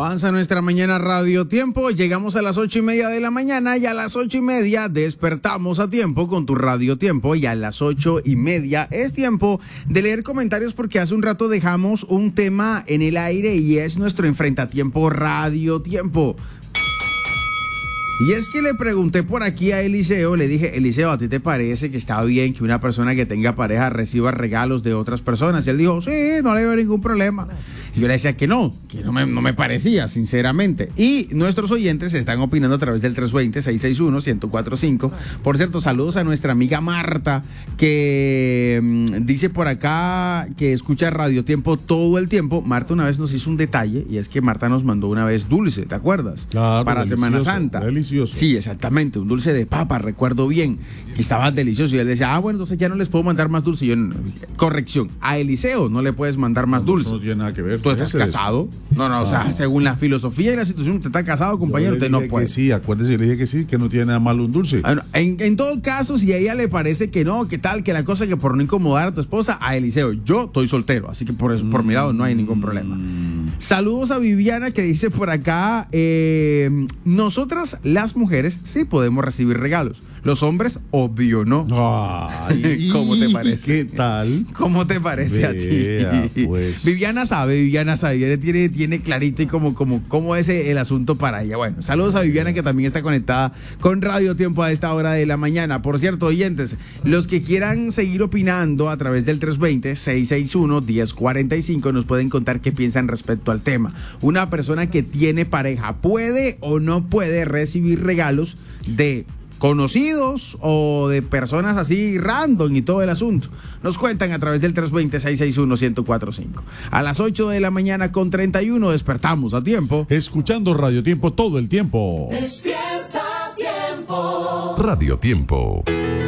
Avanza nuestra mañana Radio Tiempo. Llegamos a las 8:30 de la mañana y a las 8:30 despertamos a tiempo con tu Radio Tiempo. Y a las 8:30 es tiempo de leer comentarios porque hace un rato dejamos un tema en el aire y es nuestro enfrentatiempo Radio Tiempo. Y es que le pregunté por aquí a Eliseo, le dije, Eliseo, ¿a ti te parece que está bien que una persona que tenga pareja reciba regalos de otras personas? Y él dijo, sí, no le veo ningún problema. Y yo le decía que no me parecía, sinceramente. Y nuestros oyentes están opinando a través del 320-661-1045. Por cierto, saludos a nuestra amiga Marta, que dice por acá que escucha Radio Tiempo todo el tiempo. Marta una vez nos hizo un detalle, y es que Marta nos mandó una vez dulce, ¿te acuerdas? Claro, para Semana Santa. Delicioso. Sí, exactamente, un dulce de papa, recuerdo bien, que estaba delicioso. Y él decía, bueno, entonces ya no les puedo mandar más dulce. Y yo, corrección, a Eliseo no le puedes mandar más dulce. Eso no tiene nada que ver. ¿Tú estás casado? No, o sea, según la filosofía y la situación, usted está casado, compañero, usted no puede. Sí, acuérdese, le dije que sí, que no tiene nada malo un dulce. Bueno, en todo caso, si a ella le parece que no, que tal, que la cosa, que por no incomodar a tu esposa, a Eliseo, yo estoy soltero, así que por eso, por mi lado, no hay ningún problema. Saludos a Viviana, que dice por acá, nosotras las mujeres sí podemos recibir regalos. Los hombres, obvio, no. Ay, ¿Cómo te parece? ¿Qué tal? ¿Cómo te parece a ti? Pues. Viviana sabe, tiene clarito y cómo es el asunto para ella. Bueno, saludos a Viviana, que también está conectada con Radio Tiempo a esta hora de la mañana. Por cierto, oyentes, los que quieran seguir opinando a través del 320-661-1045 nos pueden contar qué piensan respecto al tema. Una persona que tiene pareja, ¿puede o no puede recibir regalos de conocidos o de personas así random y todo el asunto? Nos cuentan a través del 320-661-1045. A las 8:31 despertamos a tiempo. Escuchando Radio Tiempo todo el tiempo. Despierta a tiempo. Radio Tiempo.